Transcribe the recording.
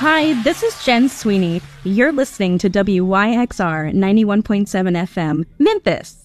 Hi, this is Jen Sweeney. You're listening to WYXR 91.7 FM, Memphis.